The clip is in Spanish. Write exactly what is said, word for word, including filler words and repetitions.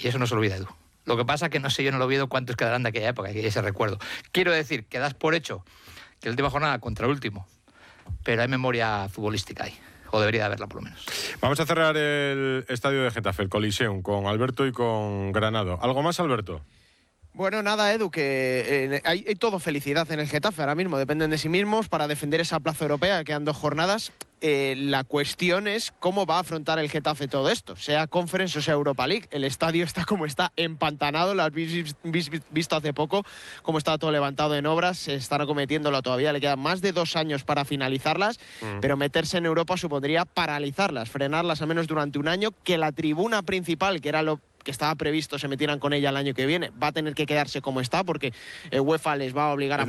Y eso no se olvida, Edu. Lo que pasa es que no sé yo en el Oviedo cuántos quedarán de aquella época, que ese recuerdo. Quiero decir que das por hecho que la última jornada contra el último, pero hay memoria futbolística ahí, o debería de haberla por lo menos. Vamos a cerrar el estadio de Getafe, el Coliseum, con Alberto y con Granado. ¿Algo más, Alberto? Bueno, nada, Edu, que eh, hay, hay todo felicidad en el Getafe ahora mismo. Dependen de sí mismos para defender esa plaza europea. Quedan dos jornadas. Eh, la cuestión es cómo va a afrontar el Getafe todo esto, sea Conference o sea Europa League. El estadio está como está, empantanado. Lo has vis, vis, visto hace poco, cómo está todo levantado en obras. Se están acometiéndolo todavía. Le quedan más de dos años para finalizarlas, mm. pero meterse en Europa supondría paralizarlas, frenarlas al menos durante un año. Que la tribuna principal, que era lo que estaba previsto se metieran con ella el año que viene, va a tener que quedarse como está porque eh, UEFA les va a obligar a